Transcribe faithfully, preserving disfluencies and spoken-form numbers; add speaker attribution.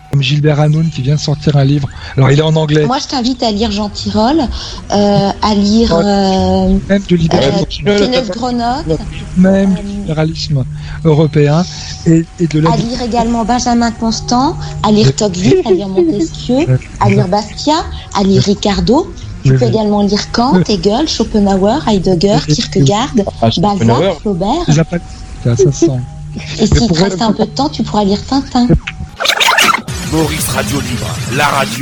Speaker 1: comme Gilbert Hanoun qui vient de sortir un livre. Alors il est en anglais.
Speaker 2: Moi, je t'invite à lire Jean Tirole, euh, à lire euh,
Speaker 1: même de libéralisme,
Speaker 2: euh, Kenneth Grenotte,
Speaker 1: même
Speaker 2: euh,
Speaker 1: du libéralisme européen et, et de la.
Speaker 2: À lire également Benjamin Constant, à lire Tocqueville, à lire Montesquieu, à lire Basquiat, à lire Ricardo. Tu peux également lire Kant, Hegel, Schopenhauer, Heidegger, Kierkegaard, Balzac, Flaubert.
Speaker 1: Ça, ça sent.
Speaker 2: Et s'il te reste un peu de temps, tu pourras lire Tintin.
Speaker 3: Maurice Radio Libre, la radio